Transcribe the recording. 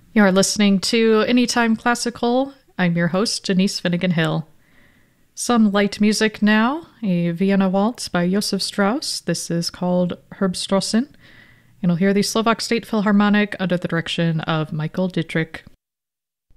You're listening to Anytime Classical. I'm your host, Janice Finnegan Hill. Some light music now, a Vienna Waltz by Josef Strauss. This is called Herbstrossen, and you'll hear the Slovak State Philharmonic under the direction of Michael Dittrich.